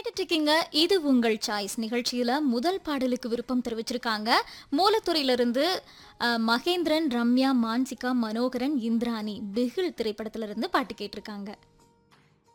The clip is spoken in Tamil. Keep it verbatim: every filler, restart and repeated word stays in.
கேட்டுட்டு இருக்கீங்க இது உங்கள் சாய்ஸ் நிகழ்ச்சியில முதல் பாடலுக்கு விருப்பம் தெரிவிச்சிருக்காங்க மூலத்துறையிலிருந்து அஹ், மகேந்திரன், ரம்யா, மான்சிகா, மனோகரன், இந்திராணி பிகில் திரைப்படத்திலிருந்து பாட்டு கேட்டிருக்காங்க.